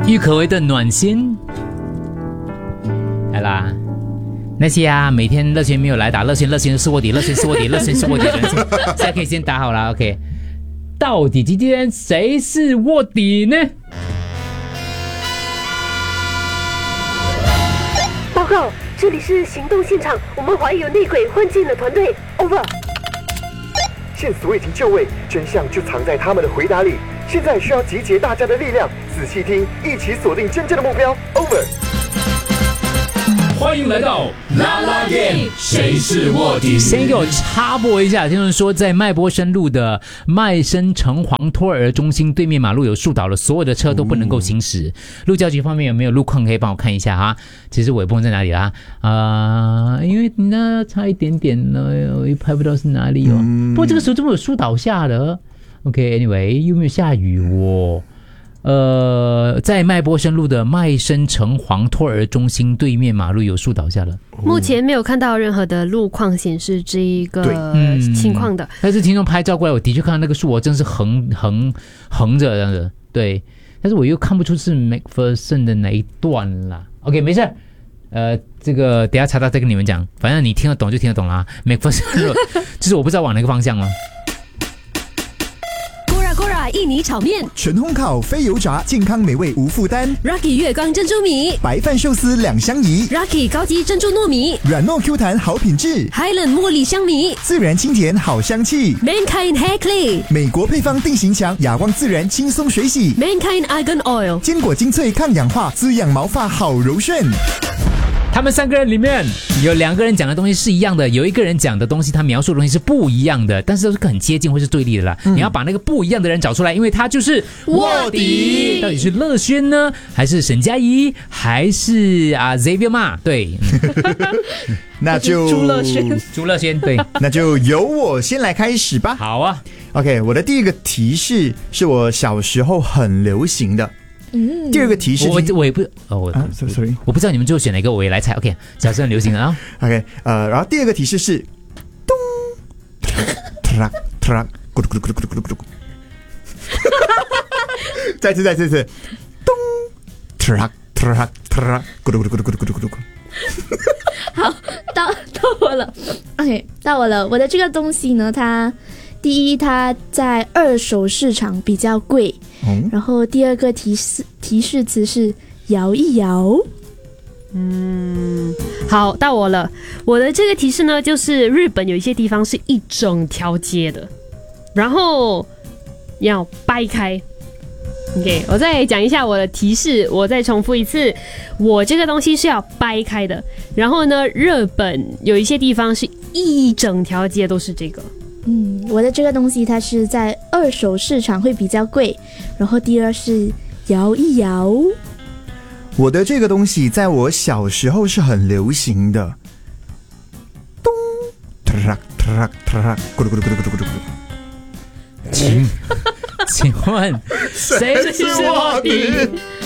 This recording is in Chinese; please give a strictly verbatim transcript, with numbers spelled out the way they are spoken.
郁可唯的暖心。来啦，那些啊每天乐轩没有来打乐轩，乐轩是卧底，乐轩是卧底，乐轩是卧底的人，现在可以先打好了 ，OK。到底今天谁是卧底呢？ 报告，这里是行动现场，我们怀疑有内鬼混进了团队。Over。 线索已经就位，真相就藏在他们的回答里。现在需要集结大家的力量，仔细听，一起锁定真正的目标。Over。 欢迎来到啦啦店，谁是卧底？ 先给我插播一下，听人说在麦波生路的麦生城隍托儿中心对面马路有树倒了，所有的车都不能够行驶。路交局方面有没有路况可以帮我看一下哈？其实我也不知道在哪里啦，啊、呃，因为那差一点点呢，我也拍不到是哪里哦。嗯、不过这个时候怎么有树倒下了 ？OK，Anyway，、okay, 有没有下雨哦？呃，在麦波生路的麦生城隍托儿中心对面马路有树倒下了， 目前没有看到任何的路况显示这一个情况的、嗯。 但是听众拍照过来，我的确看到那个树，我真是横横横着这样的，对。但是我又看不出是 McPherson 的哪一段啦。OK， 没事，呃，这个等一下查到再跟你们讲，反正你听得懂就听得懂啦。McPherson 就是我不知道往哪个方向了。 印尼炒面， 纯烘烤非油炸，健康美味无负担。 Rocky 月光珍珠米， 白饭寿司两相宜。 Rocky 高级珍珠糯米， 软糯 Q 弹好品质。 Highland 茉莉香米， 自然清甜好香气。 Mankind Hair Clay， 美国配方定型强，哑光自然轻松水洗。 Mankind Argan Oil， 坚果精粹抗氧化，滋养毛发好柔顺。 他们三个人里面有两个人讲的东西是一样的，有一个人讲的东西他描述的东西是不一样的，但是都是很接近或是对立的啦、嗯、你要把那个不一样的人找出来，因为他就是卧底。到底是乐轩呢，还是沈佳宜，还是啊 Xavier 嘛？对那就朱乐轩， 朱乐轩对那就由我先来开始吧。 好啊。 OK， 我的第一个提示是我小时候很流行的。嗯，第二个提示我我也不哦我、啊、sorry 我不知道你们最后选哪个，我也来猜。OK， 小时候很流行的啊。 OK， 呃，然后第二个提示是咚，突啦突啦，咕噜咕噜咕噜咕噜咕噜咕噜，再次再次再次，咚，突啦突啦突啦，咕噜咕噜咕噜咕噜咕噜咕噜咕噜。 好，到到我了。OK， 到我了。我的这个东西呢，它第一，它在二手市场比较贵。嗯、然后第二个提示提示词是摇一摇。 嗯，好，到我了。我的这个提示呢，就是日本有一些地方是一整条街的，然后要掰开。OK， 我再讲一下我的提示，我再重复一次，我这个东西是要掰开的。然后呢，日本有一些地方是一整条街都是这个。 嗯，我的这个东西它是在二手市场会比较贵，然后第二是摇一摇。 我的这个东西在我小时候是很流行的。咚，突啦突啦突啦，咕噜咕噜咕噜咕噜咕噜咕噜。 请请问谁是卧底？